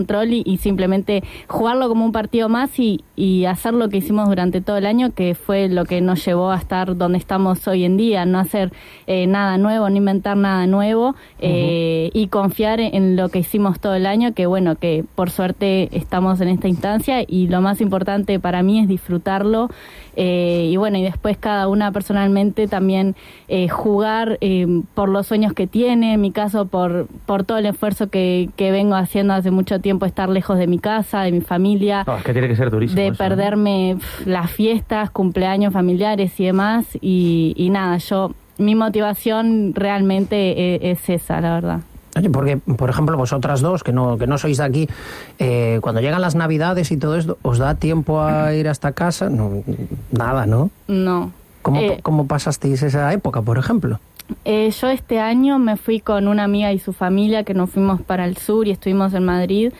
control y simplemente jugarlo como un partido más y hacer lo que hicimos durante todo el año, que fue lo que nos llevó a estar donde estamos hoy en día, no hacer nada nuevo, no inventar nada nuevo, y confiar en lo que hicimos todo el año, que bueno, que por suerte estamos en esta instancia y lo más importante para mí es disfrutarlo. Y bueno, y después cada una personalmente también jugar por los sueños que tiene, en mi caso por todo el esfuerzo que vengo haciendo hace mucho tiempo, estar lejos de mi casa, de mi familia, es que tiene que ser durísimo de eso, perderme las fiestas, cumpleaños familiares y demás, y nada, mi motivación realmente es esa, la verdad. Oye, porque, por ejemplo, vosotras dos, que no sois de aquí, cuando llegan las Navidades y todo esto, ¿os da tiempo a ir hasta casa? No, nada, ¿no? No. ¿Cómo pasasteis esa época, por ejemplo? Yo este año me fui con una amiga y su familia, que nos fuimos para el sur y estuvimos en Madrid.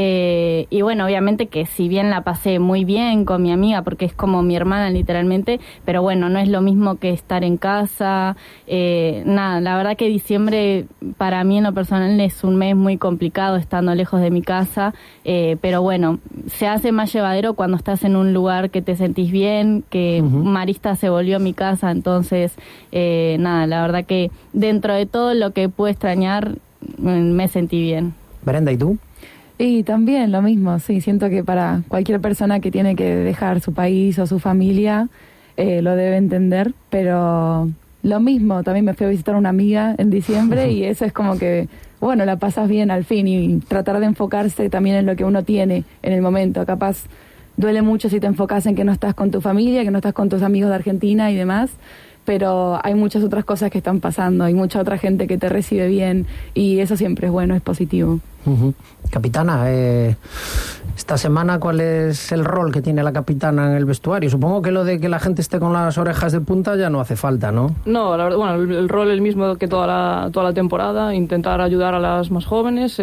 Y bueno, obviamente que si bien la pasé muy bien con mi amiga, porque es como mi hermana literalmente, pero bueno, no es lo mismo que estar en casa. Nada, la verdad que diciembre para mí en lo personal es un mes muy complicado estando lejos de mi casa, pero bueno, se hace más llevadero cuando estás en un lugar que te sentís bien, que Marista se volvió mi casa, entonces nada, la verdad que dentro de todo lo que pude extrañar me sentí bien. Brenda, ¿y tú? Y también lo mismo, sí, siento que para cualquier persona que tiene que dejar su país o su familia lo debe entender, pero lo mismo, también me fui a visitar a una amiga en diciembre y eso es como que, bueno, la pasas bien al fin y tratar de enfocarse también en lo que uno tiene en el momento. Capaz duele mucho si te enfocas en que no estás con tu familia, que no estás con tus amigos de Argentina y demás, pero hay muchas otras cosas que están pasando, hay mucha otra gente que te recibe bien y eso siempre es bueno, es positivo. Capitana, esta semana, ¿cuál es el rol que tiene la capitana en el vestuario? Supongo que lo de que la gente esté con las orejas de punta ya no hace falta, ¿no? No, la verdad, bueno, el rol es el mismo que toda la temporada, intentar ayudar a las más jóvenes.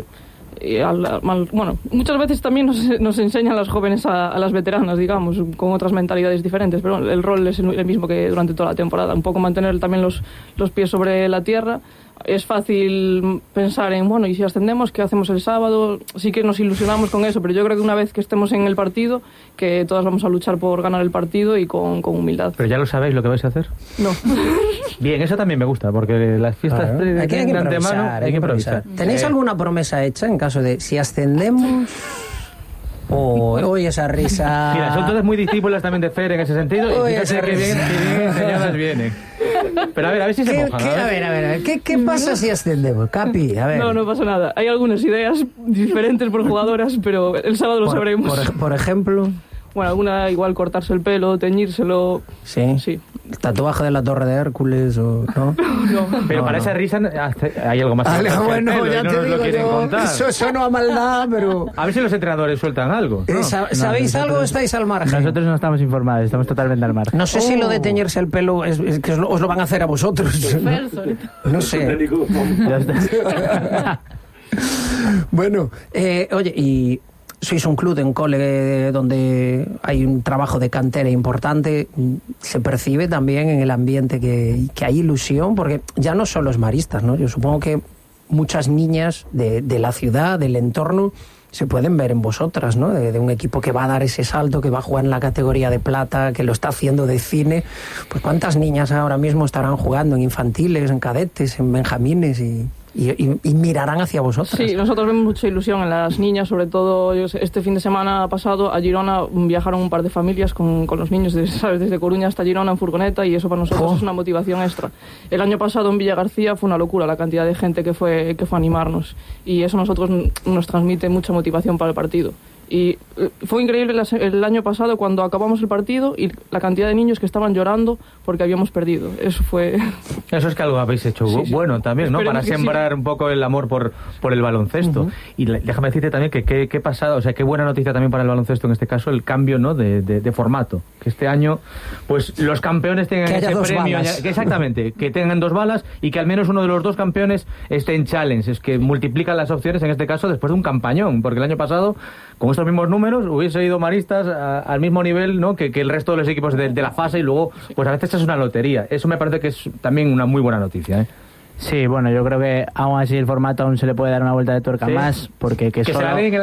Bueno, muchas veces también nos enseñan las jóvenes a las veteranas, digamos, con otras mentalidades diferentes, pero el rol es el mismo que durante toda la temporada, un poco mantener también los pies sobre la tierra. Es fácil pensar en, bueno, ¿y si ascendemos? ¿Qué hacemos el sábado? Sí que nos ilusionamos con eso, pero yo creo que una vez que estemos en el partido, que todas vamos a luchar por ganar el partido y con humildad. ¿Pero ya lo sabéis lo que vais a hacer? No. Bien, eso también me gusta, porque las fiestas hay que improvisar. ¿Tenéis alguna promesa hecha en caso de si ascendemos? Oye, esa risa. Mira, son todas muy discípulas también de Fer en ese sentido. Y fíjate que bien enseñadas vienen. Pero a ver si se mojan. A ver. ¿Qué pasa si ascendemos, Capi? A ver. No pasa nada. Hay algunas ideas diferentes por jugadoras, pero el sábado lo sabremos. Por ejemplo. Bueno, alguna igual cortarse el pelo, teñírselo. Sí. ¿El tatuaje de la Torre de Hércules o no? No. Pero para esa risa hay algo más. Bueno, ya te digo yo. Eso no a maldad, pero... A ver si los entrenadores sueltan algo. ¿No? ¿Sabéis algo o estáis al margen? Nosotros no estamos informados, estamos totalmente al margen. No sé si lo de teñirse el pelo es que os lo van a hacer a vosotros. No sé. Ya está. Bueno, oye, y... sois un club de un cole donde hay un trabajo de cantera importante. Se percibe también en el ambiente que hay ilusión, porque ya no solo es Maristas, ¿no? Yo supongo que muchas niñas de la ciudad, del entorno, se pueden ver en vosotras, ¿no? De un equipo que va a dar ese salto, que va a jugar en la categoría de plata, que lo está haciendo de cine. Pues ¿cuántas niñas ahora mismo estarán jugando en infantiles, en cadetes, en benjamines y mirarán hacia vosotros? Sí, nosotros vemos mucha ilusión en las niñas, sobre todo este fin de semana pasado a Girona viajaron un par de familias con los niños desde Coruña hasta Girona en furgoneta, y eso para nosotros es una motivación extra. El año pasado en Villa García fue una locura la cantidad de gente que fue a animarnos, y eso a nosotros nos transmite mucha motivación para el partido. Y fue increíble el año pasado cuando acabamos el partido y la cantidad de niños que estaban llorando porque habíamos perdido. Eso es que algo habéis hecho bueno también, ¿no? Para sembrar un poco el amor por el baloncesto. Y déjame decirte también que qué pasada, o sea, qué buena noticia también para el baloncesto en este caso, el cambio, ¿no? de formato. Que este año, pues los campeones tengan ese premio. Exactamente, que tengan 2 balas y que al menos uno de los 2 campeones esté en challenge. Es que multiplican las opciones en este caso después de un campañón, porque el año pasado, con estos mismos números, hubiese ido Maristas al mismo nivel, ¿no? que el resto de los equipos de la fase, y luego pues a veces es una lotería. Eso me parece que es también una muy buena noticia, ¿eh? Sí, bueno, yo creo que aún así el formato aún se le puede dar una vuelta de tuerca más, porque que solo...